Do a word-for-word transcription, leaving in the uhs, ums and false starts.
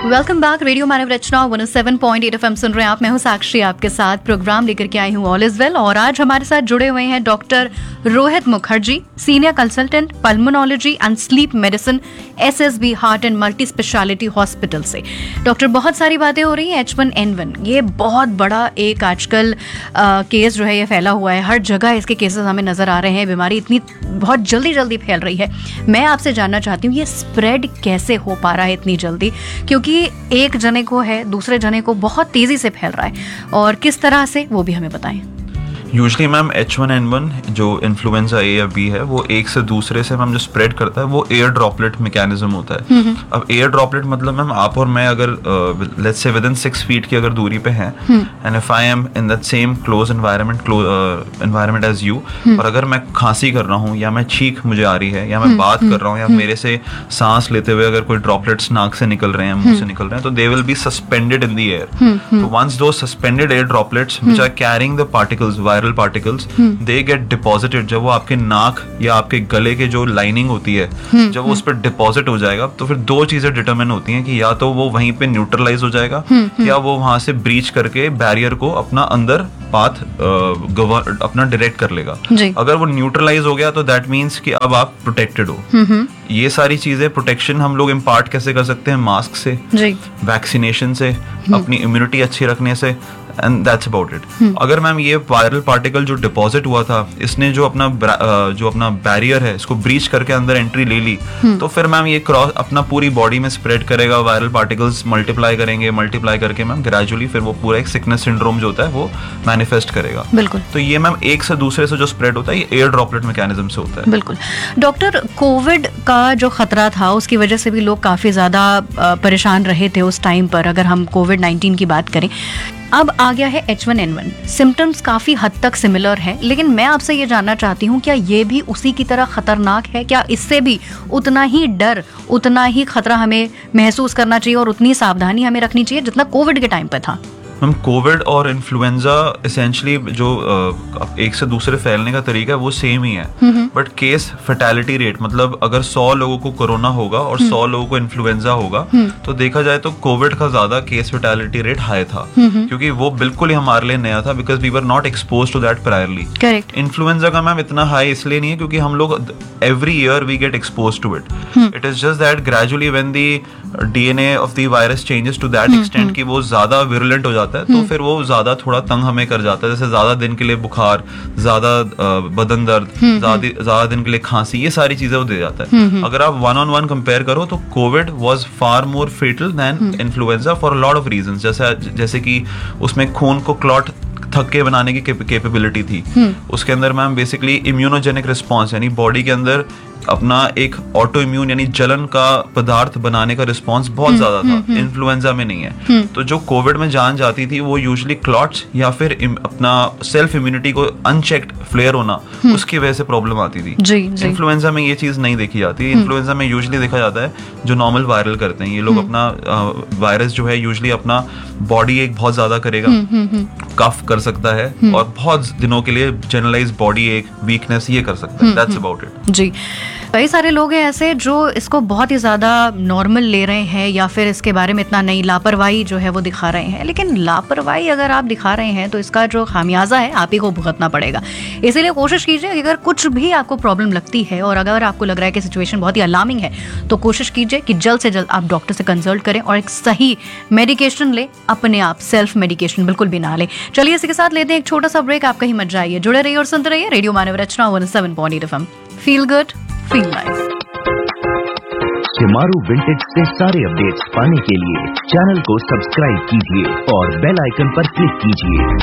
Welcome back. Radio मानव रचना one O seven point eight FM सुन रहे हैं आप। मैं हूं साक्षी, आपके साथ प्रोग्राम लेकर के आई हूं ऑल इज वेल। और आज हमारे साथ जुड़े हुए हैं doctor Rohit Mukherjee, senior consultant pulmonology and sleep medicine, SSB heart and multi speciality hospital से। डॉक्टर, बहुत सारी बातें हो रही हैं एच वन एन वन, ये बहुत बड़ा एक आजकल आ, केस जो है ये फैला हुआ है, हर जगह इसके केसेस हमें नजर आ रहे हैं। बीमारी इतनी बहुत जल्दी जल्दी फैल रही है। मैं आपसे जानना चाहती हूँ ये स्प्रेड कैसे हो पा रहा है इतनी जल्दी, क्योंकि एक जने को है दूसरे जने को बहुत तेजी से फैल रहा है, और किस तरह से वो भी हमें बताएं। Usually ma'am H one N one जो इन्फ्लुएंजा ए या बी है वो एक से दूसरे से मैम जो स्प्रेड करता है वो एयर ड्रॉपलेट मैकेनिज्म होता है। अब एयर ड्रॉपलेट मतलब मैम आप और मैं अगर let's say with in six feet की अगर दूरी पे हैं and if I am in that same close environment environment as you, और अगर मैं खांसी कर रहा हूँ या मैं छींक मुझे आ रही है या मैं बात कर रहा हूँ या मेरे से सांस लेते हुए अगर कोई ड्रॉपलेट्स नाक से निकल रहे हैं, मुंह से निकल रहे हैं, तो they will be suspended in the air. तो वंस दो suspended air droplets which are carrying the particles, viral particles, they get deposited. जब वो आपके नाक या आपके गले के जो लाइनिंग होती है जब वो उस पर डिपॉजिट हो जाएगा, तो फिर दो चीजें डिटरमिन होती हैं कि या तो वो वहीं पे न्यूट्रलाइज हो जाएगा या वो वहां से ब्रीच करके बैरियर को अपना अंदर पाथ अपना डायरेक्ट कर लेगा। अगर वो न्यूट्रलाइज हो गया तो दैट मीन्स कि अब आप प्रोटेक्टेड हो। ये सारी चीजें प्रोटेक्शन हम लोग इम्पार्ट कैसे कर सकते हैं? मास्क से, वैक्सीनेशन से, अपनी इम्यूनिटी अच्छी रखने से, एंड दैट्स अबाउट इट। अगर मैम ये वायरल पार्टिकल जो डिपॉजिट हुआ था इसने जो अपना जो अपना बैरियर है इसको ब्रीच करके अंदर एंट्री ले ली, तो फिर मैम ये क्रॉस अपना पूरी बॉडी में स्प्रेड करेगा, वायरल पार्टिकल्स मल्टीप्लाई करेंगे, मल्टीप्लाई करके मैम ग्रेजुअली फिर वो पूरा एक सिकनेस सिंड्रोम जो होता है वो मैनिफेस्ट करेगा। बिल्कुल। तो ये मैम एक से दूसरे से जो स्प्रेड होता है ये एयर ड्रॉपलेट मैकेनिज्म से होता है। बिल्कुल। डॉक्टर, कोविड का जो खतरा था उसकी वजह से भी लोग काफी ज्यादा परेशान रहे थे उस टाइम पर, अगर हम कोविड नाइन्टीन की बात करें। अब आ गया है H one N one, symptoms काफी हद तक सिमिलर हैं, लेकिन मैं आपसे ये जानना चाहती हूँ क्या ये भी उसी की तरह खतरनाक है? क्या इससे भी उतना ही डर, उतना ही खतरा हमें महसूस करना चाहिए और उतनी सावधानी हमें रखनी चाहिए जितना कोविड के टाइम पे था? मैम कोविड और इन्फ्लुएंजा एसेंशली जो uh, एक से दूसरे फैलने का तरीका है वो सेम ही है, बट केस फैटेलिटी रेट मतलब अगर सौ लोगों को कोरोना होगा और सौ लोगों को इन्फ्लुएंजा होगा तो देखा जाए तो कोविड का ज्यादा केस फैटेलिटी रेट हाई था, क्योंकि वो बिल्कुल ही हमारे लिए नया था, because we were not expose to that priorly. Correct. Influenza का मैम इतना हाई इसलिए नहीं है क्योंकि हम लोग every year we get expose to it. It is just that gradually when the DNA of the virus changes to that extent कि वो ज्यादा विरुलेंट हो जाता है, तो फिर वो ज्यादा थोड़ा तंग हमें कर जाता है, जैसे ज्यादा दिन के लिए बुखार, ज्यादा बदन दर्द, ज्यादा दिन के लिए खांसी, ये सारी चीजें वो दे जाता है। अगर आप वन ऑन वन कंपेयर करो तो Covid was far more फेटल then influenza for a lot of reasons, जैसे जैसे कि उसमें खून को क्लॉट थक्के बनाने की कैपेबिलिटी थी, उसके अंदर मैम बेसिकली इम्यूनोजेनिक रिस्पॉन्स यानी बॉडी के अंदर अपना एक ऑटो इम्यून यानी जलन का पदार्थ बनाने का रिस्पॉन्स बहुत ज्यादा था, इन्फ्लुएंजा में नहीं है। तो जो कोविड में जान जाती थी वो यूजुअली क्लॉट्स या फिर अपना सेल्फ इम्यूनिटी को अनचेक्ड फ्लेयर होना, उसकी वजह से प्रॉब्लम आती थी। इन्फ्लुएंजा में ये चीज नहीं देखी जाती। इन्फ्लुएंजा में यूजुअली देखा जाता है जो नॉर्मल वायरल करते हैं ये लोग अपना वायरस जो है यूजुअली अपना बॉडी एक बहुत ज्यादा करेगा, कफ कर सकता है और बहुत दिनों के लिए जनरलाइज बॉडी एक वीकनेस ये कर सकता है। That's about it. जी, कई सारे लोग हैं ऐसे जो इसको बहुत ही ज़्यादा नॉर्मल ले रहे हैं या फिर इसके बारे में इतना नहीं, लापरवाही जो है वो दिखा रहे हैं। लेकिन लापरवाही अगर आप दिखा रहे हैं तो इसका जो खामियाजा है आप ही को भुगतना पड़ेगा। इसीलिए कोशिश कीजिए कि अगर कुछ भी आपको प्रॉब्लम लगती है और अगर आपको लग रहा है कि सिचुएशन बहुत ही अलार्मिंग है तो कोशिश कीजिए कि जल्द से जल्द आप डॉक्टर से कंसल्ट करें और एक सही मेडिकेशन ले, अपने आप सेल्फ मेडिकेशन बिल्कुल भी ना ले। चलिए इसी के साथ लेते हैं एक छोटा सा ब्रेक। आप कहीं मत जाइए, जुड़े रहिए और सुनते रहिए रेडियो मानव रचना one seven point eight FM. Feel good, feel life. Shemaroo vintage से सारे अपडेट्स पाने के लिए चैनल को सब्सक्राइब कीजिए और बेल आइकन पर क्लिक कीजिए।